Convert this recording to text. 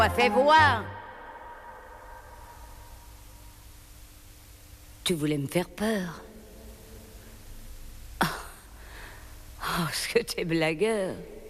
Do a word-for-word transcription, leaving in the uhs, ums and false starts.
Fais voir. Tu voulais me faire peur. Oh, oh ce que t'es blagueur.